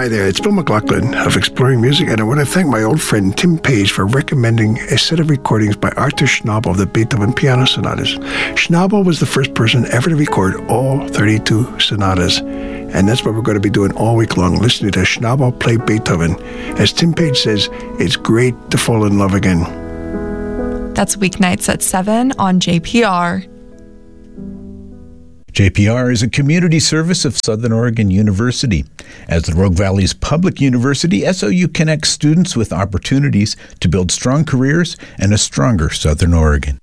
Hi there, it's Bill McLaughlin of Exploring Music, and I want to thank my old friend Tim Page for recommending a set of recordings by Arthur Schnabel of the Beethoven Piano Sonatas. Schnabel was the first person ever to record all 32 sonatas, and that's what we're going to be doing all week long, listening to Schnabel play Beethoven. As Tim Page says, it's great to fall in love again. That's weeknights at 7 on JPR. JPR is a community service of Southern Oregon University. As the Rogue Valley's public university, SOU connects students with opportunities to build strong careers and a stronger Southern Oregon.